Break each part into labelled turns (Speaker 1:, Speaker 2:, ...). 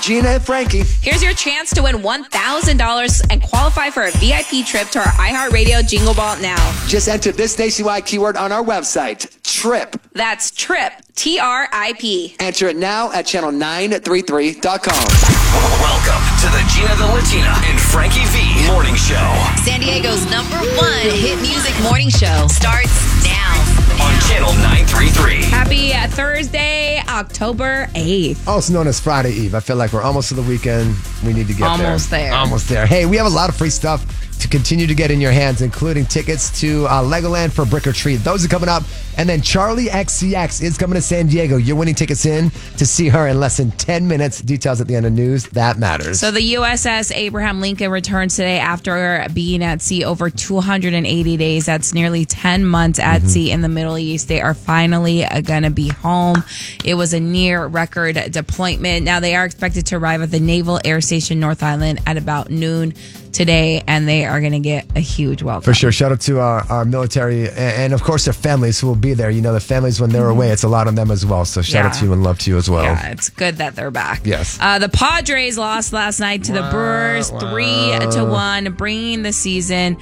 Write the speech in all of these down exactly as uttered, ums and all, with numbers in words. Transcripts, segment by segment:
Speaker 1: Gina and Frankie.
Speaker 2: Here's your chance to win one thousand dollars and qualify for a V I P trip to our iHeartRadio Jingle Ball now.
Speaker 1: Just enter this nationwide keyword on our website, TRIP.
Speaker 2: That's TRIP, T R I P.
Speaker 1: Enter it now at channel nine three three dot com.
Speaker 3: Welcome to the Gina the Latina and Frankie V Morning Show.
Speaker 4: San Diego's number one hit music morning show starts now.
Speaker 3: On channel nine three three.
Speaker 2: Happy uh, Thursday, October eighth.
Speaker 5: Also known as Friday Eve. I feel like we're almost to the weekend. We need to get
Speaker 2: Almost
Speaker 5: there.
Speaker 2: there.
Speaker 5: Almost there. Hey, we have a lot of free stuff to continue to get in your hands, including tickets to uh, Legoland for Brick or Treat. Those are coming up. And then Charlie X C X is coming to San Diego. You're winning tickets in to see her in less than ten minutes. Details at the end of news. That matters.
Speaker 2: So the U S S Abraham Lincoln returns today after being at sea over two hundred eighty days. That's nearly ten months at mm-hmm. sea in the Middle East. They are finally uh, going to be home. It was a near record deployment. Now they are expected to arrive at the Naval Air Station North Island at about noon today, and they are going to get a huge welcome.
Speaker 5: For sure. Shout out to our, our military and, and, of course, their families who will be there. You know, the families, when they're away, it's a lot on them as well. So shout
Speaker 2: yeah.
Speaker 5: out to you and love to you as well.
Speaker 2: Yeah, it's good that they're back.
Speaker 5: Yes.
Speaker 2: Uh, the Padres lost last night to the
Speaker 5: wow,
Speaker 2: Brewers,
Speaker 5: wow.
Speaker 2: three to one, bringing the season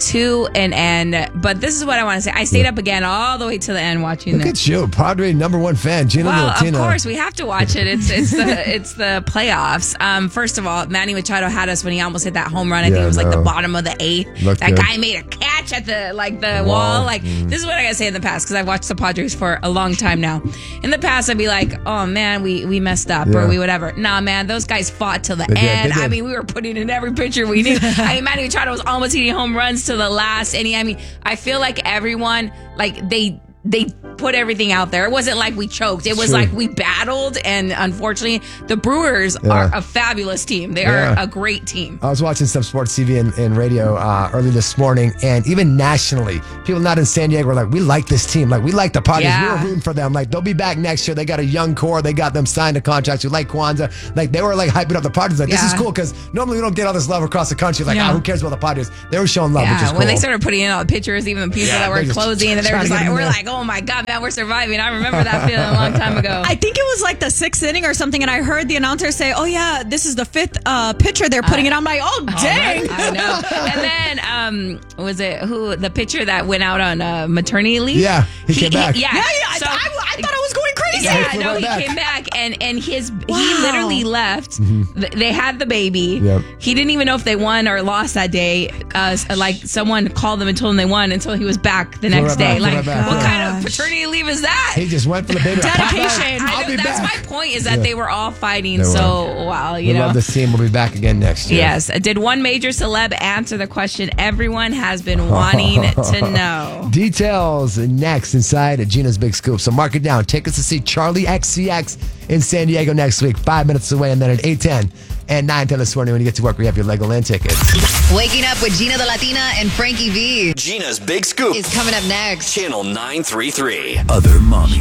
Speaker 2: to an end. But this is what I want to say. I stayed yeah. up again all the way to the end watching
Speaker 5: Look
Speaker 2: this.
Speaker 5: at you, Padre number one fan, Gina
Speaker 2: Well,
Speaker 5: Latina.
Speaker 2: of course, we have to watch it. It's it's the it's the playoffs. Um, first of all, Manny Machado had us when he almost hit that home run. I
Speaker 5: Yeah,
Speaker 2: think it was
Speaker 5: no.
Speaker 2: like the bottom of the eighth.
Speaker 5: Looked
Speaker 2: that
Speaker 5: good.
Speaker 2: guy made a catch at the like the
Speaker 5: Wall.
Speaker 2: wall. Like
Speaker 5: Mm.
Speaker 2: this is what I gotta say in the past because I've watched the Padres for a long time now. In the past, I'd be like, oh man, we we messed up
Speaker 5: Yeah.
Speaker 2: or we whatever. Nah, man, those guys fought till the
Speaker 5: They did,
Speaker 2: end.
Speaker 5: they did.
Speaker 2: I mean, we were putting in every picture we knew. I mean, Manny Machado was almost hitting home runs to the last inning. I mean, I feel like everyone like they. They put everything out there. It wasn't like we choked. It was
Speaker 5: True.
Speaker 2: like we battled, and unfortunately, the Brewers
Speaker 5: Yeah.
Speaker 2: are a fabulous team. They
Speaker 5: Yeah.
Speaker 2: are a great team.
Speaker 5: I was watching some sports T V and, and radio uh, early this morning, and even nationally, people not in San Diego were like, we like this team. Like, we like the Padres.
Speaker 2: Yeah.
Speaker 5: We were rooting for them. Like, they'll be back next year. They got a young core. They got them signed to contracts. We like Kwanzaa. Like, they were, like, hyping up the Padres. Like, this
Speaker 2: Yeah.
Speaker 5: is cool, because normally we don't get all this love across the country. Like,
Speaker 2: Yeah.
Speaker 5: ah, who cares about the Padres? They were showing love, which is
Speaker 2: Yeah,
Speaker 5: cool.
Speaker 2: when they started putting in all the pictures, even the people
Speaker 5: Yeah,
Speaker 2: that were
Speaker 5: they're just
Speaker 2: closing, and they were
Speaker 5: trying
Speaker 2: just
Speaker 5: to get
Speaker 2: like,
Speaker 5: in
Speaker 2: we're
Speaker 5: there.
Speaker 2: like, oh my God, man, we're surviving. I remember that feeling a long time ago.
Speaker 6: I think it was like the sixth inning or something, and I heard the announcer say, oh yeah, this is the fifth uh, pitcher they're putting
Speaker 2: Uh,
Speaker 6: it on. I'm like, oh dang.
Speaker 2: I know. And then, um, was it who the pitcher that went out on uh, maternity leave?
Speaker 5: Yeah, he came back.
Speaker 2: yeah,
Speaker 6: Yeah, yeah,
Speaker 2: So-
Speaker 6: I, I, I thought I was going crazy.
Speaker 2: Yeah,
Speaker 5: he flew
Speaker 2: no,
Speaker 5: right
Speaker 2: he
Speaker 5: back.
Speaker 2: came back, and and his he
Speaker 6: Wow.
Speaker 2: literally left. Th- They had the baby.
Speaker 5: Yep.
Speaker 2: He didn't even know if they won or lost that day. Uh, s- like someone called them and told him they won until he was back the next
Speaker 5: right
Speaker 2: day.
Speaker 5: back, flew
Speaker 2: Like,
Speaker 5: right back,
Speaker 2: what
Speaker 5: yeah.
Speaker 2: kind of paternity leave is that?
Speaker 5: He just went for the baby.
Speaker 6: Dedication.
Speaker 2: I
Speaker 5: I'll
Speaker 2: know,
Speaker 5: be
Speaker 2: that's
Speaker 5: back.
Speaker 2: my point. Is that
Speaker 5: Yeah.
Speaker 2: they were all fighting
Speaker 5: They
Speaker 2: so well. You
Speaker 5: We
Speaker 2: know.
Speaker 5: love this team. We'll be back again next year.
Speaker 2: Yes. Did one major celeb answer the question everyone has been wanting to know?
Speaker 5: Details next inside Gina's Big Scoop. So mark it down. Tickets to see Charlie X C X in San Diego next week, five minutes away, and then at eight ten and nine ten this morning when you get to work, we have your Legoland tickets.
Speaker 4: Waking up with Gina the Latina and Frankie V
Speaker 3: Gina's Big Scoop.
Speaker 4: is coming up next.
Speaker 3: Channel nine three three. Other Mommy.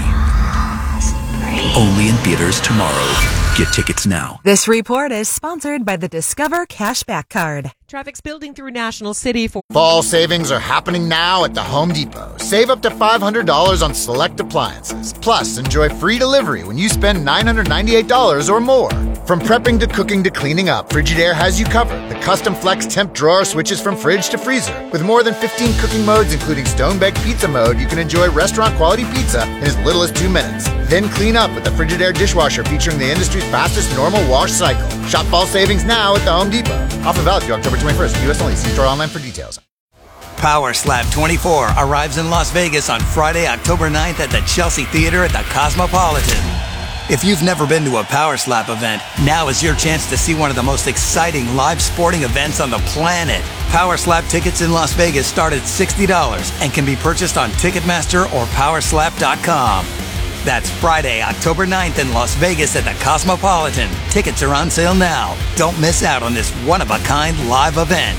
Speaker 3: Only in theaters tomorrow. Get tickets now.
Speaker 7: This report is sponsored by the Discover Cashback Card.
Speaker 8: Traffic's building through National City for
Speaker 9: Fall savings are happening now at the Home Depot. Save up to five hundred dollars on select appliances. Plus, enjoy free delivery when you spend nine hundred ninety-eight dollars or more. From prepping to cooking to cleaning up, Frigidaire has you covered. The custom flex temp drawer switches from fridge to freezer. With more than fifteen cooking modes, including stone-baked pizza mode, you can enjoy restaurant-quality pizza in as little as two minutes. Then clean up with the Frigidaire dishwasher featuring the industry's fastest normal wash cycle. Shop fall savings now at the Home Depot. Offer valid through October twenty-first. U S only. See store online for details.
Speaker 10: Power Slap twenty-four arrives in Las Vegas on Friday, October ninth at the Chelsea Theater at the Cosmopolitan. If you've never been to a Power Slap event, now is your chance to see one of the most exciting live sporting events on the planet. Power Slap tickets in Las Vegas start at sixty dollars and can be purchased on Ticketmaster or power slap dot com. That's Friday, October ninth in Las Vegas at the Cosmopolitan. Tickets are on sale now. Don't miss out on this one-of-a-kind live event.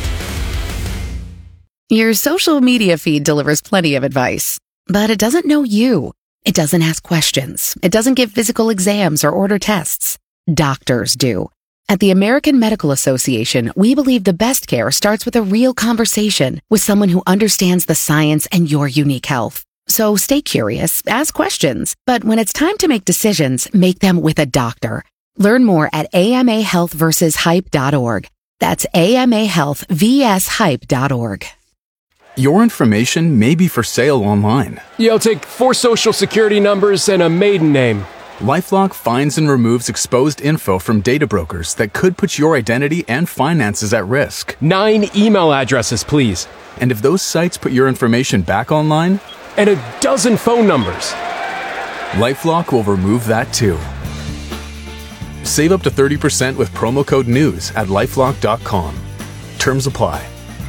Speaker 11: Your social media feed delivers plenty of advice, but it doesn't know you. It doesn't ask questions. It doesn't give physical exams or order tests. Doctors do. At the American Medical Association, we believe the best care starts with a real conversation with someone who understands the science and your unique health. So stay curious, ask questions, but when it's time to make decisions, make them with a doctor. Learn more at A M A health versus hype dot org. That's A M A health versus hype dot org.
Speaker 12: Your information may be for sale online.
Speaker 13: Yeah, I'll take four social security numbers and a maiden name.
Speaker 12: LifeLock finds and removes exposed info from data brokers that could put your identity and finances at risk.
Speaker 13: Nine email addresses, please.
Speaker 12: And if those sites put your information back online?
Speaker 13: And a dozen phone numbers.
Speaker 12: LifeLock will remove that too. Save up to thirty percent with promo code NEWS at lifelock dot com. Terms apply.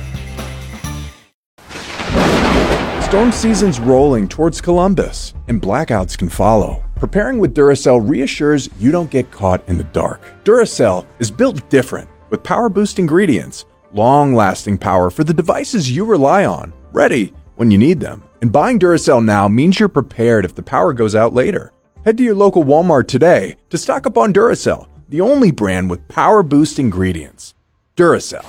Speaker 14: Storm season's rolling towards Columbus, and blackouts can follow. Preparing with Duracell reassures you don't get caught in the dark. Duracell is built different, with power-boost ingredients, long-lasting power for the devices you rely on, ready when you need them. And buying Duracell now means you're prepared if the power goes out later. Head to your local Walmart today to stock up on Duracell, the only brand with power-boost ingredients. Duracell.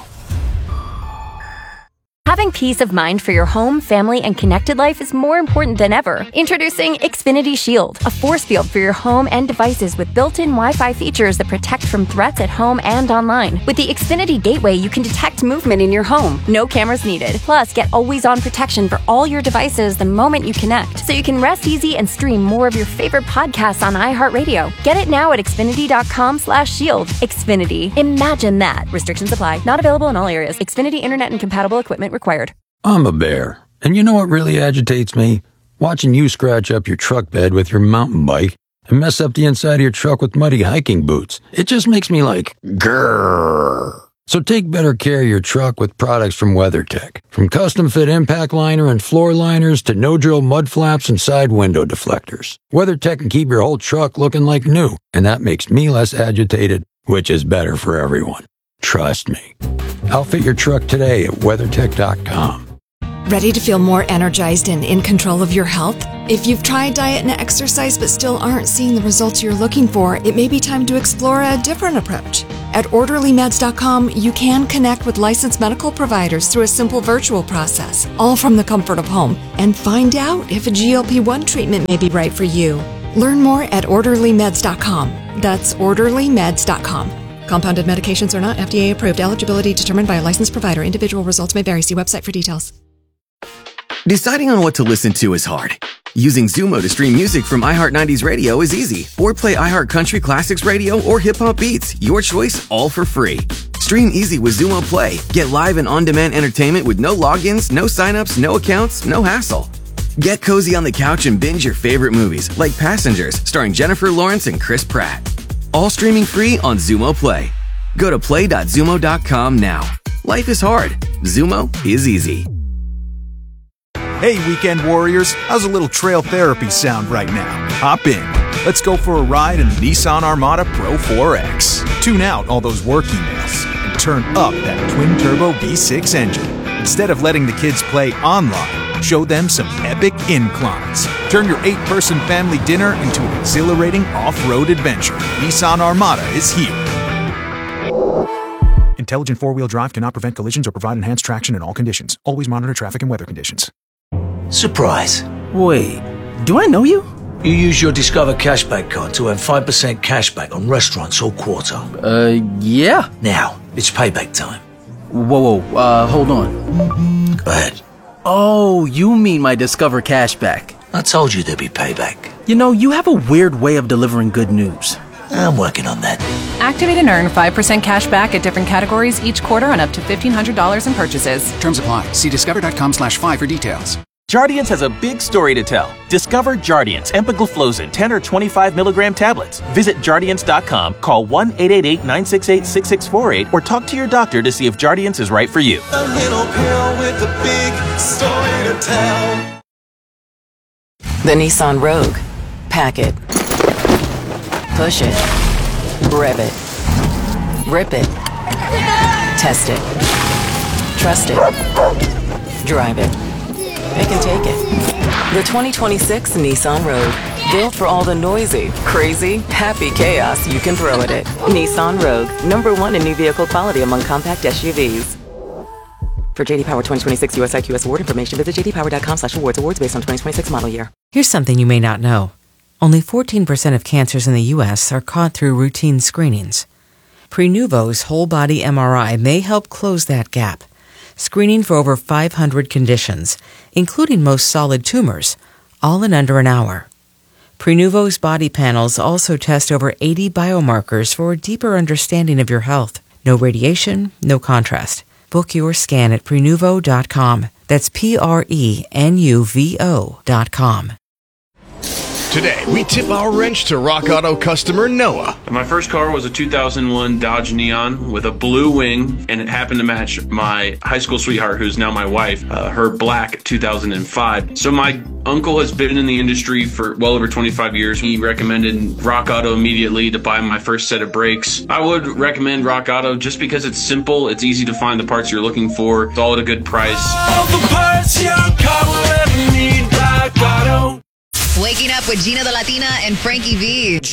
Speaker 15: Having peace of mind for your home, family, and connected life is more important than ever. Introducing Xfinity Shield, a force field for your home and devices with built-in Wi-Fi features that protect from threats at home and online. With the Xfinity Gateway, you can detect movement in your home. No cameras needed. Plus, get always-on protection for all your devices the moment you connect, so you can rest easy and stream more of your favorite podcasts on iHeartRadio. Get it now at Xfinity.com slash shield. Xfinity. Imagine that. Restrictions apply. Not available in all areas. Xfinity Internet and compatible equipment required.
Speaker 16: I'm a bear, and you know what really agitates me? Watching you scratch up your truck bed with your mountain bike and mess up the inside of your truck with muddy hiking boots. It just makes me like, grrr. So take better care of your truck with products from WeatherTech. From custom-fit impact liner and floor liners to no-drill mud flaps and side window deflectors. WeatherTech can keep your whole truck looking like new, and that makes me less agitated, which is better for everyone. Trust me. Outfit your truck today at weathertech dot com.
Speaker 17: Ready to feel more energized and in control of your health? If you've tried diet and exercise but still aren't seeing the results you're looking for, it may be time to explore a different approach. At orderly meds dot com, you can connect with licensed medical providers through a simple virtual process, all from the comfort of home, and find out if a G L P one treatment may be right for you. Learn more at orderly meds dot com. That's orderly meds dot com. Compounded medications are not F D A approved. Eligibility determined by a licensed provider. Individual results may vary. See website for details.
Speaker 18: Deciding on what to listen to is hard. Using Zumo to stream music from iHeart nineties Radio is easy. Or play iHeart Country Classics Radio or Hip Hop Beats. Your choice, all for free. Stream easy with Zumo Play. Get live and on-demand entertainment with no logins, no signups, no accounts, no hassle. Get cozy on the couch and binge your favorite movies, like Passengers, starring Jennifer Lawrence and Chris Pratt. All streaming free on Zumo Play. Go to play dot zumo dot com now. Life is hard. Zumo is easy.
Speaker 19: Hey, weekend warriors. How's a little trail therapy sound right now? Hop in. Let's go for a ride in the Nissan Armada Pro four X. Tune out all those work emails and turn up that twin-turbo V six engine. Instead of letting the kids play online, show them some epic inclines. Turn your eight-person family dinner into an exhilarating off-road adventure. Nissan Armada is here. Intelligent four-wheel drive cannot prevent collisions or provide enhanced traction in all conditions. Always monitor traffic and weather conditions.
Speaker 20: Surprise. Wait, do I know you? You use your Discover Cashback card to earn five percent cashback on restaurants all quarter.
Speaker 21: Uh, yeah.
Speaker 20: Now, it's payback time.
Speaker 21: Whoa, whoa, uh, hold on.
Speaker 20: Go ahead.
Speaker 21: Oh, you mean my Discover Cashback.
Speaker 20: I told you there'd be payback.
Speaker 21: You know, you have a weird way of delivering good news.
Speaker 20: I'm working on that.
Speaker 22: Activate and earn five percent cash back at different categories each quarter on up to fifteen hundred dollars in purchases.
Speaker 23: Terms apply. See discover.com slash five for details.
Speaker 24: Jardiance has a big story to tell. Discover Jardiance empagliflozin ten or twenty-five milligram tablets. Visit Jardiance dot com, call one eight eight eight, nine six eight, six six four eight, or talk to your doctor to see if Jardiance is right for you.
Speaker 25: A little pill with a big story to tell.
Speaker 26: The Nissan Rogue. Pack it. Push it. Rev it. Rip it. Test it. Trust it. Drive it. It can take it. The twenty twenty-six Nissan Rogue. Built for all the noisy, crazy, happy chaos you can throw at it. Nissan Rogue. Number one in new vehicle quality among compact S U Vs. For J D Power twenty twenty-six U S I Q S award information, visit j d power dot com slash awards. Awards based on twenty twenty-six model year.
Speaker 27: Here's something you may not know.
Speaker 1: Only fourteen percent of cancers in the U S are caught through routine screenings. Prenuvo's whole-body M R I may help close that gap, screening for over five hundred conditions, including most solid tumors, all in under an hour. Prenuvo's body panels also test over eighty biomarkers for a deeper understanding of your health. No radiation, no contrast. Book your scan at Prenuvo dot com. That's P R E N U V O dot com.
Speaker 2: Today, we tip our wrench to Rock Auto customer Noah.
Speaker 3: My first car was a two thousand one Dodge Neon with a blue wing, and it happened to match my high school sweetheart, who's now my wife, uh, her black two thousand five. So my uncle has been in the industry for well over twenty-five years. He recommended Rock Auto immediately to buy my first set of brakes. I would recommend Rock Auto just because it's simple, it's easy to find the parts you're looking for, it's all at a good price.
Speaker 25: All the parts your car will ever need, Rock Auto.
Speaker 4: Waking up with Gina the Latina and Frankie V.